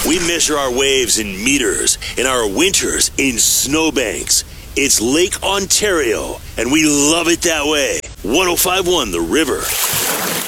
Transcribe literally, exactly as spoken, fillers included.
We measure our waves in meters and our winters in snowbanks. It's Lake Ontario, and we love it that way. one oh five point one The River.